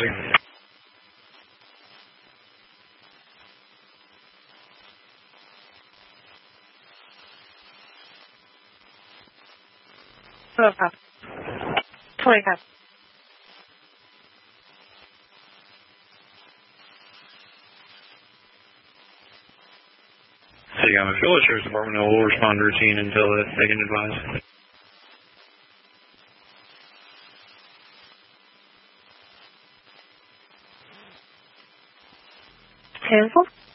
ครับถอยครับ City Government Village Sheriff's Department will respond to routine until they can advise. Careful.